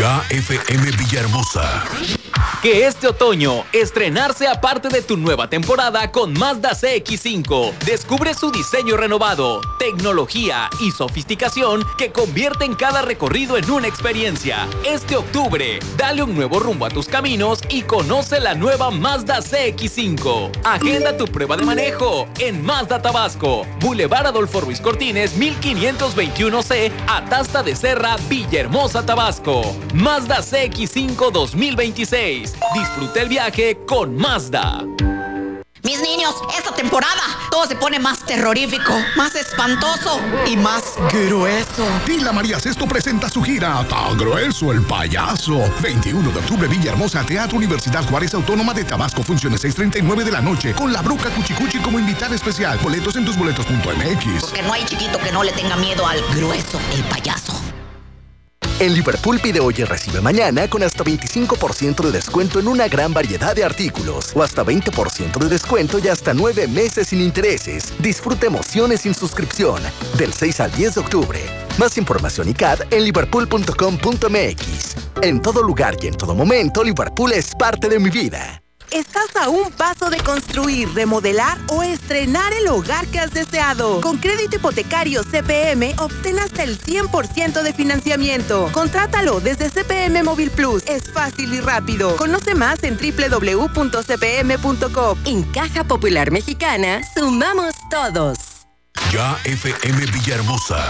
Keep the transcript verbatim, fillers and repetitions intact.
Ya F M Villahermosa. Que este otoño, estrenarse aparte de tu nueva temporada con Mazda C X cinco. Descubre su diseño renovado, tecnología y sofisticación que convierten cada recorrido en una experiencia. Este octubre, dale un nuevo rumbo a tus caminos y conoce la nueva Mazda C X cinco. Agenda tu prueba de manejo en Mazda Tabasco, Boulevard Adolfo Ruiz Cortines, mil quinientos veintiuno C, Atasta de Serra, Villahermosa, Tabasco. Mazda C X cinco dos mil veintiséis. Disfruta el viaje con Mazda. Mis niños, esta temporada todo se pone más terrorífico, más espantoso y más grueso. Tila María Sesto presenta su gira Tan Grueso el Payaso. veintiuno de octubre, Villahermosa, Teatro Universidad Juárez Autónoma de Tabasco. Funciones seis treinta y nueve de la noche. Con la Bruca Cuchicuchi como invitada especial. Boletos en tusboletos punto m x. Porque no hay chiquito que no le tenga miedo al grueso el payaso. En Liverpool pide hoy y recibe mañana con hasta veinticinco por ciento de descuento en una gran variedad de artículos o hasta veinte por ciento de descuento y hasta nueve meses sin intereses. Disfruta emociones sin suscripción del seis al diez de octubre. Más información y C A D en liverpool punto com punto m x. En todo lugar y en todo momento, Liverpool es parte de mi vida. Estás a un paso de construir, remodelar o estrenar el hogar que has deseado. Con crédito hipotecario C P M, obtén hasta el cien por ciento de financiamiento. Contrátalo desde C P M Móvil Plus. Es fácil y rápido. Conoce más en doble u doble u doble u punto c p m punto com. En Caja Popular Mexicana, sumamos todos. Ya F M Villahermosa.